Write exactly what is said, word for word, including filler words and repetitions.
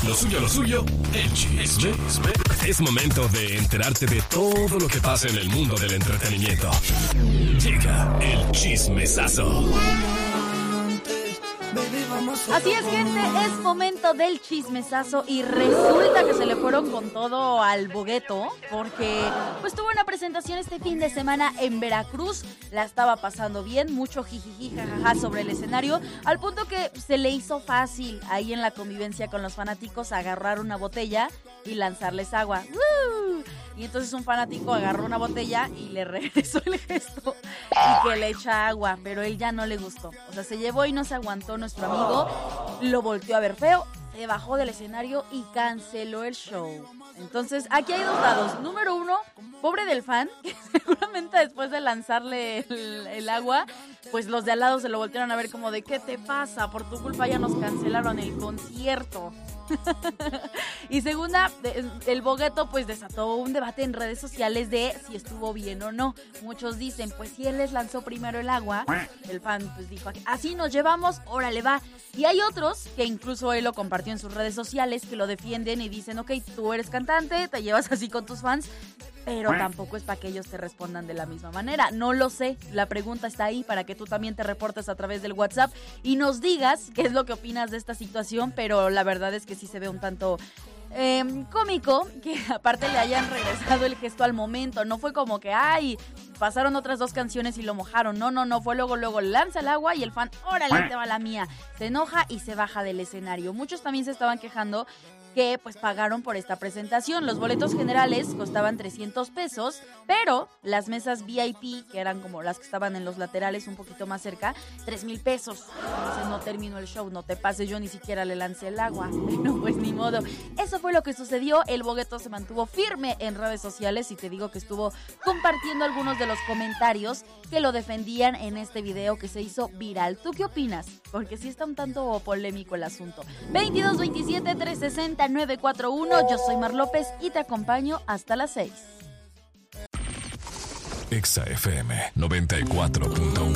Lo suyo, lo suyo, el chisme. Es momento de enterarte de todo lo que pasa en el mundo del entretenimiento. Llega el chismesazo. Así es, gente, es momento del chismesazo y resulta que se le fueron con todo al Bogueto porque pues tuvo una presentación este fin de semana en Veracruz, la estaba pasando bien, mucho jijiji, jajaja sobre el escenario, al punto que se le hizo fácil ahí en la convivencia con los fanáticos agarrar una botella y lanzarles agua. ¡Woo! Y entonces un fanático agarró una botella y le regresó el gesto y que le echa agua, pero él ya no le gustó. O sea, se llevó y no se aguantó nuestro amigo, lo volteó a ver feo, se bajó del escenario y canceló el show. Entonces, aquí hay dos lados. Número uno, pobre del fan, que seguramente después de lanzarle el, el agua, pues los de al lado se lo voltearon a ver como de ¿qué te pasa? Por tu culpa ya nos cancelaron el concierto. Y segunda, el Bogueto pues desató un debate en redes sociales de si estuvo bien o no. Muchos dicen, pues si él les lanzó primero el agua, el fan pues dijo, así nos llevamos, órale va. Y hay otros, que incluso él lo compartió en sus redes sociales, que lo defienden y dicen, ok, tú eres cantante, te llevas así con tus fans, pero tampoco es para que ellos te respondan de la misma manera. No lo sé, la pregunta está ahí para que tú también te reportes a través del WhatsApp y nos digas qué es lo que opinas de esta situación, pero la verdad es que sí se ve un tanto eh, cómico que aparte le hayan regresado el gesto al momento. No fue como que, ay, pasaron otras dos canciones y lo mojaron. No, no, no, fue luego, luego lanza el agua y el fan, órale, te va la mía. Se enoja y se baja del escenario. Muchos también se estaban quejando que pues pagaron por esta presentación. Los boletos generales costaban trescientos pesos, pero las mesas V I P, que eran como las que estaban en los laterales un poquito más cerca, tres mil pesos. Entonces no terminó el show, no te pases, yo ni siquiera le lancé el agua, pero pues ni modo. Eso fue lo que sucedió, el Bogueto se mantuvo firme en redes sociales y te digo que estuvo compartiendo algunos de los comentarios que lo defendían en este video que se hizo viral. ¿Tú qué opinas? Porque sí está un tanto polémico el asunto. veintidós veintisiete trescientos sesenta nueve cuatro uno, yo soy Mar López y te acompaño hasta las seis. Exa F M noventa y cuatro punto uno.